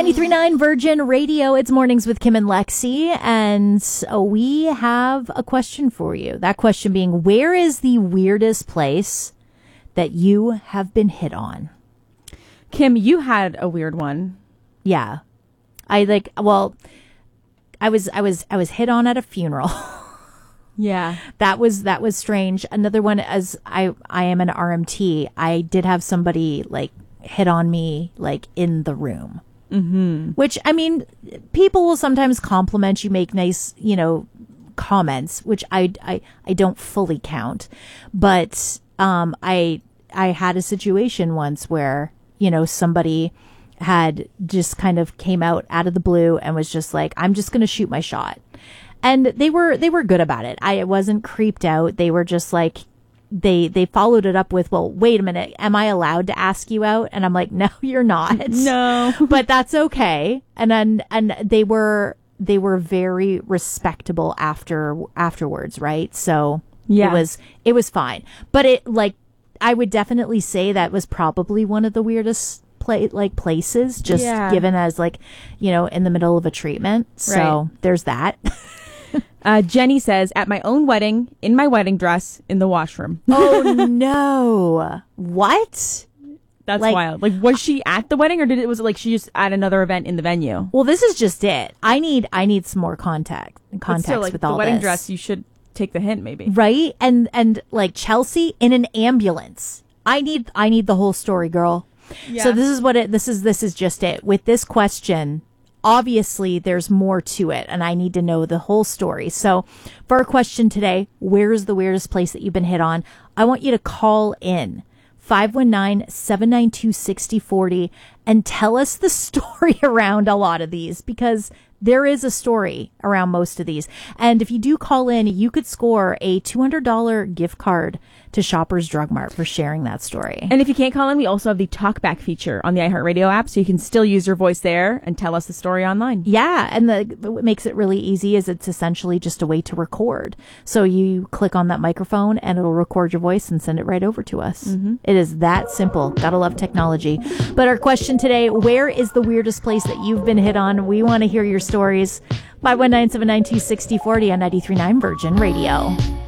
93.9 Virgin Radio. It's Mornings with Kim and Lexi. And we have a question for you. That question being, where is the weirdest place that you have been hit on? Kim, you had a weird one. Yeah. I was hit on at a funeral. Yeah. That was strange. Another one, as I am an RMT, I did have somebody like hit on me like in the room. Mm-hmm. Which, I mean, people will sometimes compliment you, make nice, comments, which I don't fully count. But I had a situation once where, somebody had just kind of came out of the blue and was just like, I'm just going to shoot my shot. And they were good about it. I wasn't creeped out. They were just like, they followed it up with, well, wait a minute, am I allowed to ask you out? And I'm like, no, you're not. No. But that's okay. And they were very respectable afterwards, right? So yeah, it was fine. But I would definitely say that was probably one of the weirdest places, just given as in the middle of a treatment. So there's that. Jenny says, at my own wedding, in my wedding dress, in the washroom. Oh, no. What? That's wild. Was she at the wedding, or was it she just at another event in the venue? Well, this is just it. I need some more context with all this. The wedding dress, you should take the hint, maybe. Right? And Chelsea in an ambulance. I need the whole story, girl. Yeah. So this is just it. With this question, obviously there's more to it, and I need to know the whole story. So for our question today, where's the weirdest place that you've been hit on? I want you to call in 519-792-6040 and tell us the story around a lot of these, because there is a story around most of these. And if you do call in, you could score a $200 gift card to Shoppers Drug Mart for sharing that story. And if you can't call in, we also have the talkback feature on the iHeartRadio app, so you can still use your voice there and tell us the story online. Yeah, and what makes it really easy is it's essentially just a way to record. So you click on that microphone and it'll record your voice and send it right over to us. Mm-hmm. It is that simple. Gotta love technology. But our question today, where is the weirdest place that you've been hit on? We want to hear your stories. 519-792-6040 on 93.9 Virgin Radio.